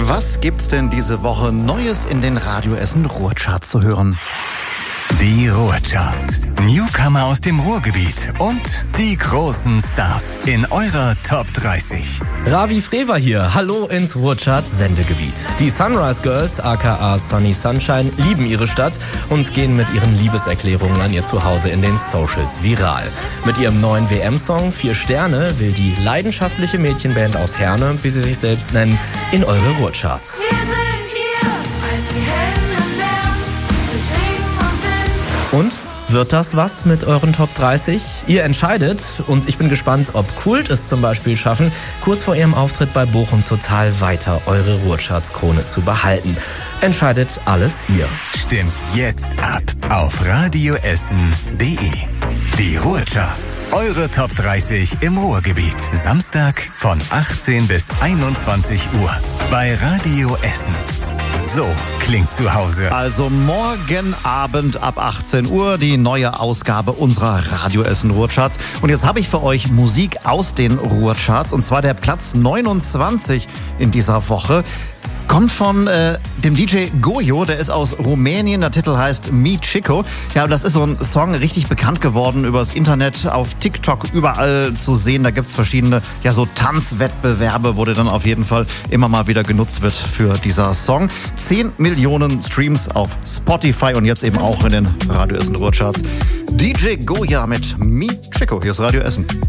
Was gibt's denn diese Woche Neues in den Radio Essen Ruhrcharts zu hören? Die Ruhrcharts. Newcomer aus dem Ruhrgebiet und die großen Stars in eurer Top 30. Ravi Frewer hier. Hallo ins Ruhrcharts Sendegebiet. Die Sunrise Girls, aka Sunny Sunshine, lieben ihre Stadt und gehen mit ihren Liebeserklärungen an ihr Zuhause in den Socials viral. Mit ihrem neuen WM-Song 4 Sterne will die leidenschaftliche Mädchenband aus Herne, wie sie sich selbst nennen, in eure Ruhrcharts. Wir sind hier als die Helden im Lärm, durch Regen und Wind. Und? Wird das was mit euren Top 30? Ihr entscheidet und ich bin gespannt, ob Kult es zum Beispiel schaffen, kurz vor ihrem Auftritt bei Bochum Total weiter eure Ruhrcharts-Krone zu behalten. Entscheidet alles ihr. Stimmt jetzt ab auf radioessen.de. Die Ruhrcharts. Eure Top 30 im Ruhrgebiet. Samstag von 18 bis 21 Uhr bei Radio Essen. So klingt zu Hause. Also morgen Abend ab 18 Uhr die neue Ausgabe unserer Radio Essen Ruhrcharts. Und jetzt habe ich für euch Musik aus den Ruhrcharts. Und zwar der Platz 29 in dieser Woche. Kommt von dem DJ Gojo, der ist aus Rumänien. Der Titel heißt Mi Chico. Ja, das ist so ein Song, richtig bekannt geworden übers Internet, auf TikTok überall zu sehen. Da gibt's verschiedene, ja, so Tanzwettbewerbe, wo der dann auf jeden Fall immer mal wieder genutzt wird für dieser Song. 10 Millionen Streams auf Spotify und jetzt eben auch in den Radio Essen Ruhrcharts. DJ Goja mit Mi Chico. Hier ist Radio Essen.